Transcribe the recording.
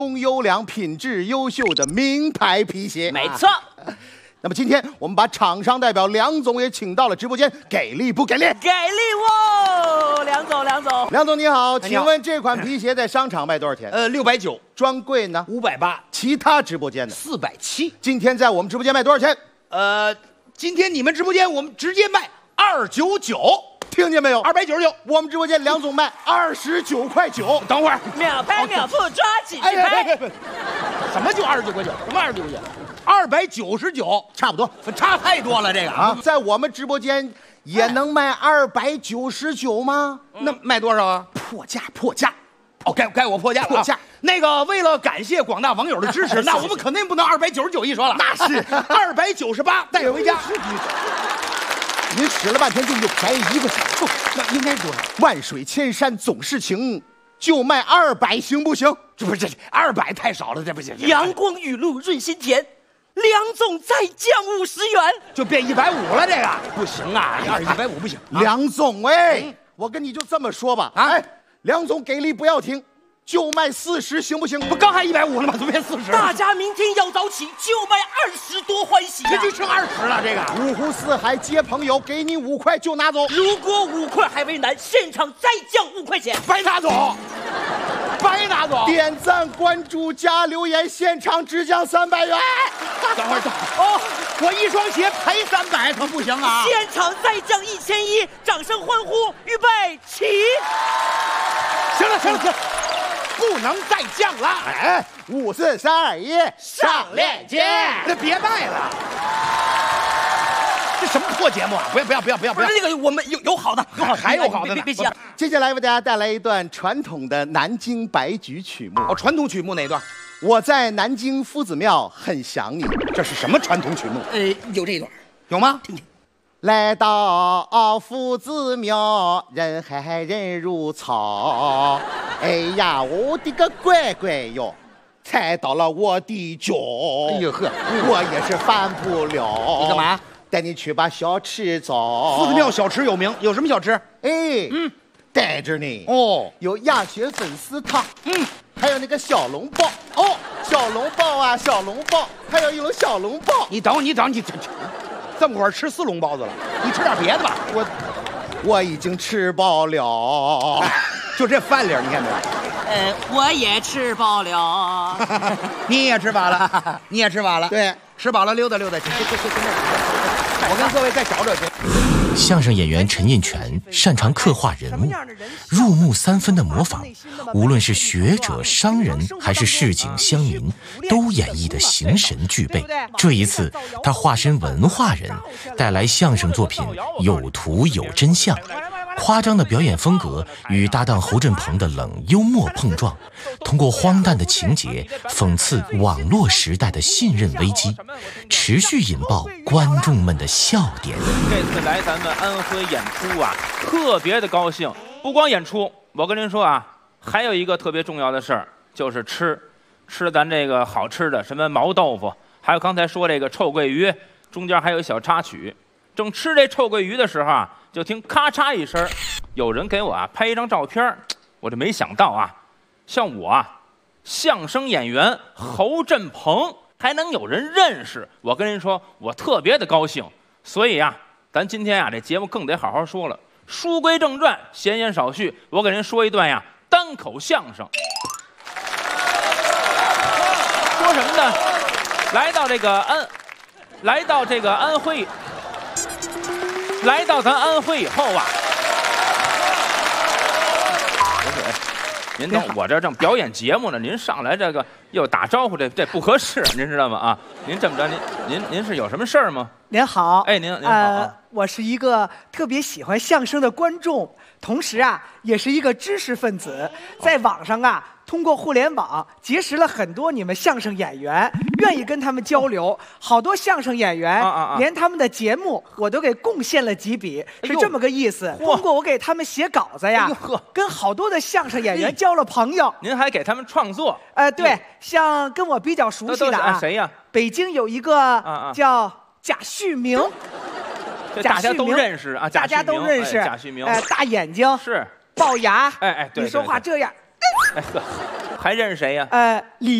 工优良、品质优秀的名牌皮鞋。 没错。 那么今天我们把厂商代表梁总也请到了直播间，给力不给力？ 给力哦，梁总， 梁总你好，请问这款皮鞋在商场卖多少钱 ？690， 专柜呢 580， 其他直播间呢 470。 今天在我们直播间卖多少钱？ 今天你们直播间我们直接卖299， 听见没有 ？299， 我们直播间梁总卖29.9块。 等会儿， 秒拍秒付，抓紧去拍。 什么就29.9块？什么29.9？299， 差不多， 差太多了这个啊，在我们直播间也能卖299吗？ 那卖多少啊？ 破价。 哦，该我破价了。 破价。 那个，为了感谢广大网友的支持，那我们肯定不能299一说了。 那是 298，带回家。 您使了半天劲，就便宜1块钱。 那应该多少？ 万水千山总是情，就卖200行不行？ 这不是200太少了，这不行。 阳光雨露润心田，梁总再降50元， 就变150了。这个不行啊，150不行。 梁总我跟你就这么说吧，梁总给力不要停，就卖40行不行？ 不刚还150了吗？怎么变40了？ 大家明天要早起，就卖20多欢喜这就剩20了。这个五湖四海接朋友，给你5块就拿走。 如果5块还为难，现场再降5块钱， 白拿走。 点赞、关注、加留言，现场只降300元。 等会儿我一双鞋赔300可不行啊！ 现场再降1100，掌声欢呼，预备起！ 行了，不能再降了。 5、4、3、2、1， 上链接！那别卖了。这什么破节目啊！不要！ 不是那个，我们有好的， 还有好的呢。 别急啊！ 接下来为大家带来一段传统的南京白菊曲目。 传统曲目哪段？ 我在南京夫子庙很想你。 这是什么传统曲目？ 有这一段， 有吗？ 来到夫子庙，人海人如草。哎呀，我的个乖乖哟！踩到了我的脚。 哎呦呵， 我也是犯不了。 你干嘛？ 带你去把小吃找。 夫子庙小吃有名，有什么小吃？ 带着你有鸭血粉丝汤，还有那个小笼包小笼包，还有一种小笼包。 你等，这么会儿吃4笼包子了，你吃点别的吧。 我已经吃饱了， 就这饭量，你看没有？ 我也吃饱了。 你也吃饱了， 对， 吃饱了溜达。我跟各位再找找去。 相声演员陈印泉擅长刻画人物，入木3分的模仿，无论是学者、商人还是市井乡民，都演绎得形神俱备。这一次，他化身文化人，带来相声作品《有图有真相》。夸张的表演风格与搭档侯振鹏的冷幽默碰撞，通过荒诞的情节讽刺网络时代的信任危机，持续引爆观众们的笑点。 这次来咱们安徽演出啊，特别的高兴。不光演出，我跟您说啊，还有一个特别重要的事儿，就是吃咱这个好吃的，什么毛豆腐，还有刚才说这个臭鳜鱼，中间还有一小插曲。正吃这臭鳜鱼的时候啊，就听咔嚓一声，有人给我拍一张照片，我这没想到啊，像我相声演员侯振鹏还能有人认识，我跟您说，我特别的高兴。所以咱今天这节目更得好好说了。书归正传，闲言少叙，我给您说一段单口相声。说什么呢？来到咱安徽以后不是，您等我这正表演节目呢，您上来这个又打招呼，这不合适，您知道吗？您这么着，您是有什么事儿吗？ 您好， 您好我是一个特别喜欢相声的观众，同时也是一个知识分子，在网上通过互联网结识了很多你们相声演员，愿意跟他们交流。好多相声演员连他们的节目我都给贡献了几笔，是这么个意思。通过我给他们写稿子跟好多的相声演员交了朋友。 您还给他们创作？ 对，像跟我比较熟悉的谁呀？ 北京有一个叫贾旭明。 大家都认识大家都认识。 贾旭明， 大眼睛， 是， 龅牙， 对， 你说话这样。 还认识谁呀？ 李